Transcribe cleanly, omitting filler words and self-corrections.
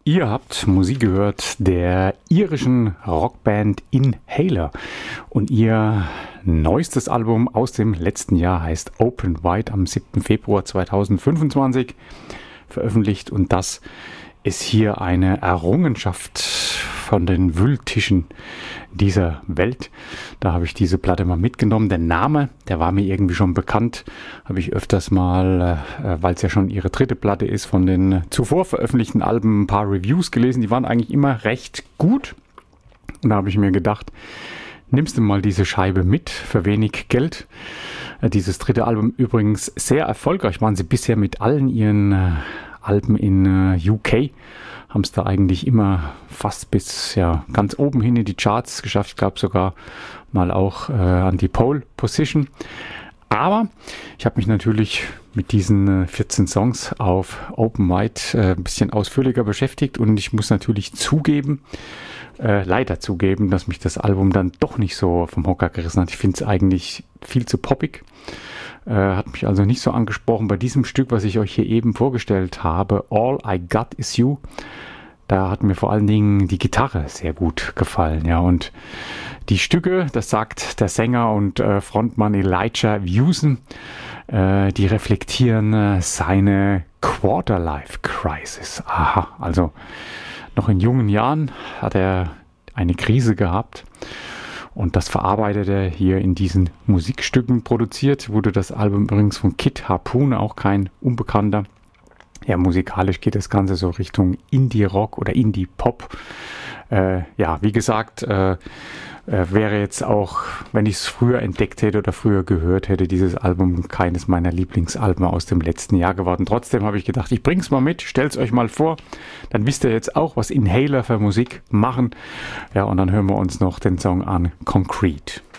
Ihr habt Musik gehört der irischen Rockband Inhaler und ihr neuestes Album aus dem letzten Jahr heißt Open Wide am 7. Februar 2025 veröffentlicht und das ist hier eine Errungenschaft von den Wühltischen dieser Welt. Da habe ich diese Platte mal mitgenommen. Der Name, der war mir irgendwie schon bekannt, habe ich öfters mal, weil es ja schon ihre dritte Platte ist, von den zuvor veröffentlichten Alben ein paar Reviews gelesen. Die waren eigentlich immer recht gut. Und da habe ich mir gedacht, nimmst du mal diese Scheibe mit für wenig Geld. Dieses dritte Album übrigens sehr erfolgreich. Waren sie bisher mit allen ihren Alben in UK. Haben es da eigentlich immer fast bis ganz oben hin in die Charts geschafft. Ich glaube sogar mal auch an die Pole Position. Aber ich habe mich natürlich mit diesen 14 Songs auf Open Wide ein bisschen ausführlicher beschäftigt und ich muss natürlich leider zugeben, dass mich das Album dann doch nicht so vom Hocker gerissen hat. Ich finde es eigentlich viel zu poppig. Hat mich also nicht so angesprochen. Bei diesem Stück, was ich euch hier eben vorgestellt habe, All I Got Is You, da hat mir vor allen Dingen die Gitarre sehr gut gefallen. Ja, und die Stücke, das sagt der Sänger und Frontmann Elijah Wusen, die reflektieren seine Quarter-Life-Crisis. Aha, also noch in jungen Jahren hat er eine Krise gehabt. Und das verarbeitet er hier in diesen Musikstücken. Produziert wurde das Album übrigens von Kid Harpoon, auch kein Unbekannter. Ja, musikalisch geht das Ganze so Richtung Indie-Rock oder Indie-Pop. Wie gesagt, wäre jetzt auch, wenn ich es früher entdeckt hätte oder früher gehört hätte, dieses Album keines meiner Lieblingsalben aus dem letzten Jahr geworden. Trotzdem habe ich gedacht, ich bring's mal mit, stell's euch mal vor, dann wisst ihr jetzt auch, was Inhaler für Musik machen. Ja, und dann hören wir uns noch den Song an, Concrete.